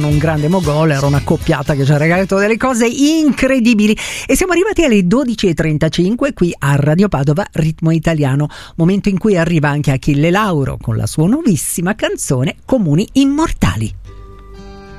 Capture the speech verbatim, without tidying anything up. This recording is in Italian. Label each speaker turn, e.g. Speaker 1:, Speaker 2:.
Speaker 1: un grande mogol, era una coppiata che ci ha regalato delle cose incredibili. E siamo arrivati alle dodici e trentacinque qui a Radio Padova, Ritmo Italiano, momento in cui arriva anche Achille Lauro con la sua nuovissima canzone Comuni Immortali.